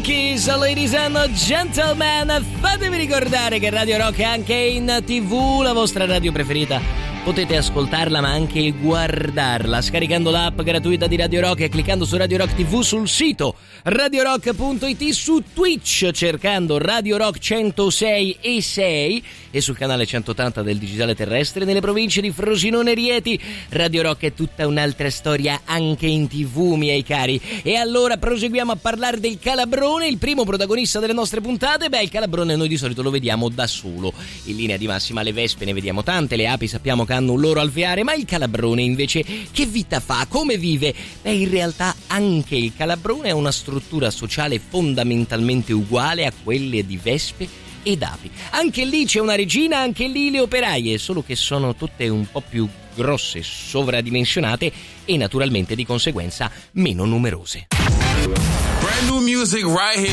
Kiss, ladies and gentlemen, fatevi ricordare che Radio Rock è anche in TV, la vostra radio preferita. Potete ascoltarla ma anche guardarla scaricando l'app gratuita di Radio Rock e cliccando su Radio Rock TV sul sito radiorock.it, su Twitch cercando Radio Rock 106.6 e sul canale 180 del digitale terrestre nelle province di Frosinone e Rieti. Radio Rock è tutta un'altra storia anche in TV, miei cari. E allora proseguiamo a parlare del Calabrone, il primo protagonista delle nostre puntate. Beh, il Calabrone noi di solito lo vediamo da solo. In linea di massima le vespe ne vediamo tante, le api sappiamo che hanno un loro alveare, ma il Calabrone invece che vita fa? Come vive? Beh, in realtà anche il Calabrone ha una struttura sociale fondamentalmente uguale a quelle di vespe ed api. Anche lì c'è una regina, anche lì le operaie, solo che sono tutte un po' più grosse, sovradimensionate e naturalmente di conseguenza meno numerose. Brand new music right here.